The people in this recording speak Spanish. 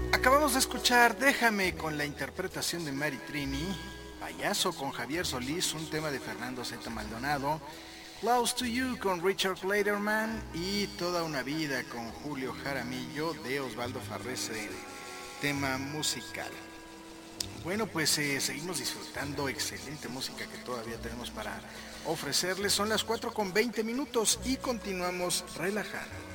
Acabamos de escuchar Déjame con la interpretación de Mary Trini, Payaso con Javier Solís, un tema de Fernando Z. Maldonado, Close to You con Richard Clayderman y Toda una vida con Julio Jaramillo de Osvaldo Farrese, tema musical. Bueno, pues seguimos disfrutando excelente música que todavía tenemos para ofrecerles. Son las 4:20 y continuamos relajados.